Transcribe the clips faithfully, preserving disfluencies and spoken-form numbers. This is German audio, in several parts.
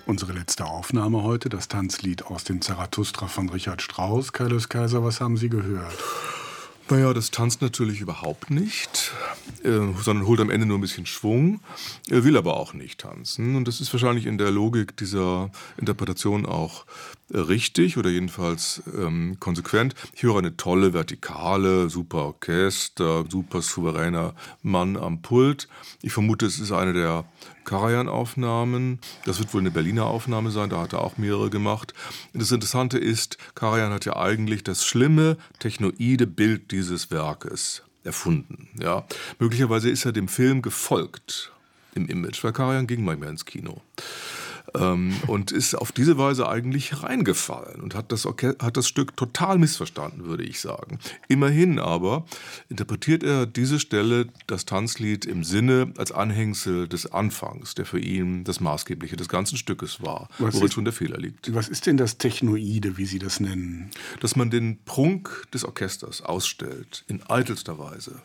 Unsere letzte Aufnahme heute, das Tanzlied aus dem Zarathustra von Richard Strauss. Kaius Kaiser, was haben Sie gehört? Naja, das tanzt natürlich überhaupt nicht, äh, sondern holt am Ende nur ein bisschen Schwung, äh, will aber auch nicht tanzen. Und das ist wahrscheinlich in der Logik dieser Interpretation auch äh, richtig oder jedenfalls ähm, konsequent. Ich höre eine tolle Vertikale, super Orchester, super souveräner Mann am Pult. Ich vermute, es ist eine der Karajan-Aufnahmen. Das wird wohl eine Berliner Aufnahme sein, da hat er auch mehrere gemacht. Das Interessante ist, Karajan hat ja eigentlich das schlimme, technoide Bild dieses Werkes erfunden. Ja. Möglicherweise ist er dem Film gefolgt im Image, weil Karajan ging manchmal ins Kino. Ähm, und ist auf diese Weise eigentlich reingefallen und hat das, Orche- hat das Stück total missverstanden, würde ich sagen. Immerhin aber interpretiert er diese Stelle, das Tanzlied, im Sinne als Anhängsel des Anfangs, der für ihn das Maßgebliche des ganzen Stückes war, Was worin ist- schon der Fehler liegt. Was ist denn das Technoide, wie Sie das nennen? Dass man den Prunk des Orchesters ausstellt, in eitelster Weise.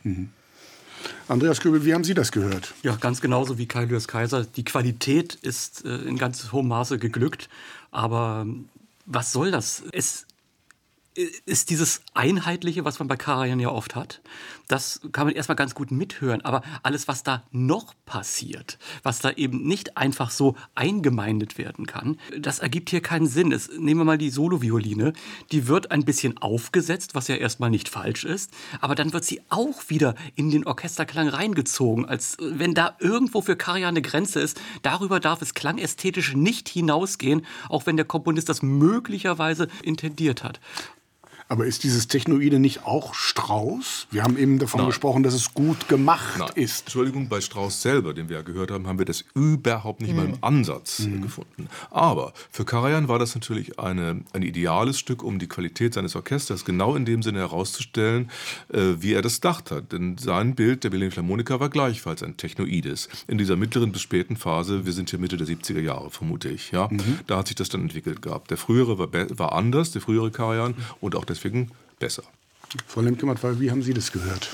Andreas Göbel, wie haben Sie das gehört? Ja, ganz genauso wie Kaius Kaiser. Die Qualität ist äh, in ganz hohem Maße geglückt. Aber ähm, was soll das? Es ist dieses Einheitliche, was man bei Karajan ja oft hat. Das kann man erstmal ganz gut mithören. Aber alles, was da noch passiert, was da eben nicht einfach so eingemeindet werden kann, das ergibt hier keinen Sinn. Es, nehmen wir mal die Solovioline. Die wird ein bisschen aufgesetzt, was ja erstmal nicht falsch ist. Aber dann wird sie auch wieder in den Orchesterklang reingezogen, als wenn da irgendwo für Karajan eine Grenze ist. Darüber darf es klangästhetisch nicht hinausgehen, auch wenn der Komponist das möglicherweise intendiert hat. Aber ist dieses Technoide nicht auch Strauss? Wir haben eben davon Nein. gesprochen, dass es gut gemacht Nein, ist. Entschuldigung, bei Strauss selber, den wir ja gehört haben, haben wir das überhaupt nicht mal im Ansatz äh, gefunden. Aber für Karajan war das natürlich eine, ein ideales Stück, um die Qualität seines Orchesters genau in dem Sinne herauszustellen, äh, wie er das gedacht hat. Denn sein Bild der Berliner Philharmoniker war gleichfalls ein Technoides. In dieser mittleren bis späten Phase, wir sind hier Mitte der siebziger Jahre, vermute ich, ja, da hat sich das dann entwickelt gehabt. Der frühere war, be- war anders, der frühere Karajan, und auch deswegen besser. Frau Lemke-Matt, wie haben Sie das gehört?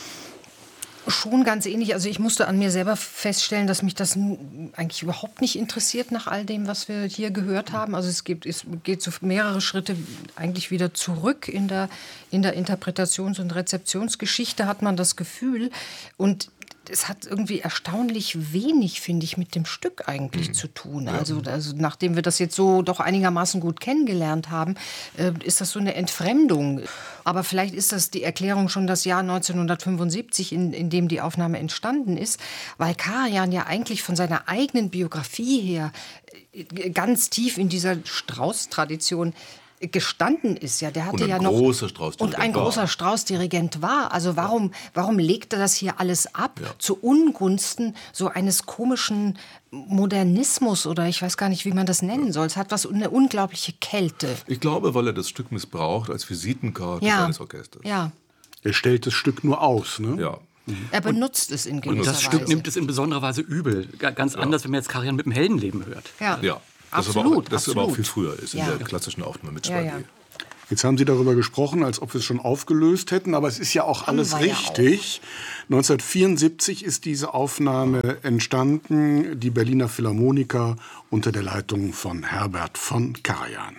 Schon ganz ähnlich. Also ich musste an mir selber feststellen, dass mich das n- eigentlich überhaupt nicht interessiert nach all dem, was wir hier gehört haben. Also es, gibt, es geht so mehrere Schritte eigentlich wieder zurück in der, in der Interpretations- und Rezeptionsgeschichte, hat man das Gefühl. Und es hat irgendwie erstaunlich wenig, finde ich, mit dem Stück eigentlich mhm. zu tun. Also, also nachdem wir das jetzt so doch einigermaßen gut kennengelernt haben, äh, ist das so eine Entfremdung. Aber vielleicht ist das die Erklärung schon das Jahr neunzehnhundertfünfundsiebzig, in, in dem die Aufnahme entstanden ist, weil Karajan ja eigentlich von seiner eigenen Biografie her äh, ganz tief in dieser Strauß-Tradition gestanden ist. Ja, der hatte Und ein ja noch großer Strauß-Dirigent und ein war. großer Strauß-Dirigent war. Also warum, warum legt er das hier alles ab Ja. zu Ungunsten so eines komischen Modernismus oder ich weiß gar nicht, wie man das nennen soll. Es hat was eine unglaubliche Kälte. Ich glaube, weil er das Stück missbraucht als Visitenkarte Ja. seines Orchesters. Ja, Er stellt das Stück nur aus, ne? Ja. er benutzt es in Und gewisser das Stück Weise. nimmt es in besonderer Weise übel. Ga- Ganz anders, wenn man jetzt Karajan mit dem Heldenleben hört. Ja, Ja. Das absolut. aber auch, das aber auch absolut. viel früher ist, Ja. in der klassischen Aufnahme mit Ja, Chevalier. ja. Jetzt haben Sie darüber gesprochen, als ob wir es schon aufgelöst hätten, aber es ist ja auch Haben alles wir ja richtig. neunzehnhundertvierundsiebzig ist diese Aufnahme entstanden, die Berliner Philharmoniker unter der Leitung von Herbert von Karajan.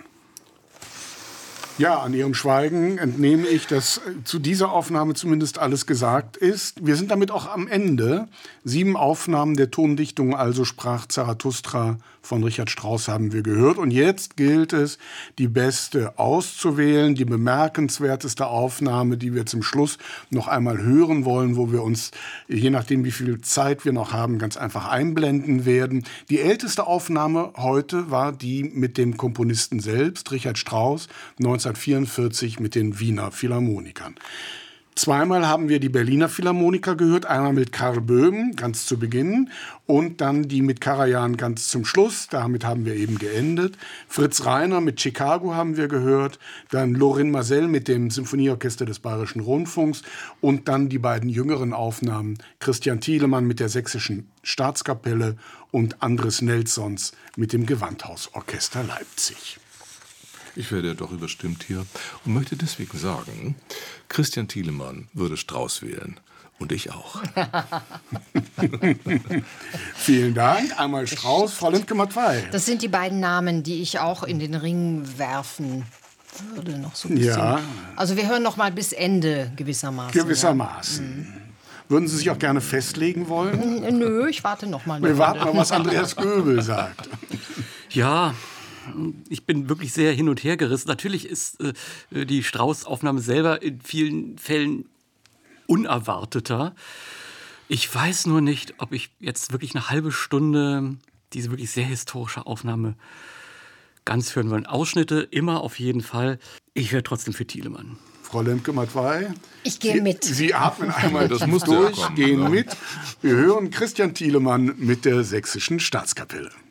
Ja, an Ihrem Schweigen entnehme ich, dass zu dieser Aufnahme zumindest alles gesagt ist. Wir sind damit auch am Ende. Sieben Aufnahmen der Tondichtung, also sprach Zarathustra von Richard Strauss, haben wir gehört. Und jetzt gilt es, die beste auszuwählen, die bemerkenswerteste Aufnahme, die wir zum Schluss noch einmal hören wollen, wo wir uns, je nachdem wie viel Zeit wir noch haben, ganz einfach einblenden werden. Die älteste Aufnahme heute war die mit dem Komponisten selbst, Richard Strauss, neunzehnhundertvierundvierzig mit den Wiener Philharmonikern. Zweimal haben wir die Berliner Philharmoniker gehört, einmal mit Karl Böhm ganz zu Beginn und dann die mit Karajan ganz zum Schluss, damit haben wir eben geendet. Fritz Reiner mit Chicago haben wir gehört, dann Lorin Maazel mit dem Symphonieorchester des Bayerischen Rundfunks und dann die beiden jüngeren Aufnahmen, Christian Thielemann mit der Sächsischen Staatskapelle und Andres Nelsons mit dem Gewandhausorchester Leipzig. Ich werde ja doch überstimmt hier und möchte deswegen sagen, Christian Thielemann würde Strauss wählen Und ich auch. Vielen Dank. Einmal Strauß, Frau Lemke-Matwei. Das sind die beiden Namen, die ich auch in den Ring werfen würde. Noch so ein bisschen. Ja. Also wir hören noch mal bis Ende gewissermaßen. Gewissermaßen. Ja. Mhm. Würden Sie sich auch gerne festlegen wollen? Nö, ich warte noch mal. Wir warten mal, was Andreas Göbel sagt. Ja, ich bin wirklich sehr hin und her gerissen. Natürlich ist äh, die Strauß-Aufnahme selber in vielen Fällen unerwarteter. Ich weiß nur nicht, ob ich jetzt wirklich eine halbe Stunde diese wirklich sehr historische Aufnahme ganz hören will. Ausschnitte immer auf jeden Fall. Ich wäre trotzdem für Thielemann. Frau Lemke-Matwei? Ich gehe mit. Sie atmen einmal Das muss durch, ja gehen mit. Wir hören Christian Thielemann mit der Sächsischen Staatskapelle.